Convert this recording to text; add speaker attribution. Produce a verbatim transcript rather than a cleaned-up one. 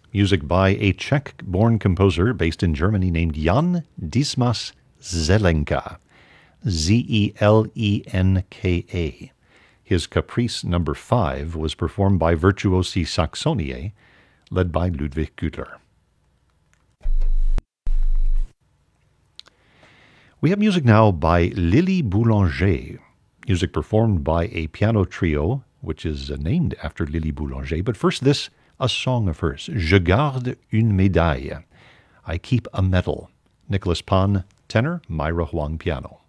Speaker 1: Music by a Czech-born composer based in Germany named Jan Dismas Zelenka, Z E L E N K A. His Caprice number five was performed by Virtuosi Saxoniae, led by Ludwig Gütler. We have music now by Lily Boulanger, music performed by a piano trio, which is named after Lily Boulanger. But first this, a song of hers, Je garde une médaille, I keep a medal. Nicholas Pan, tenor, Myra Huang, piano.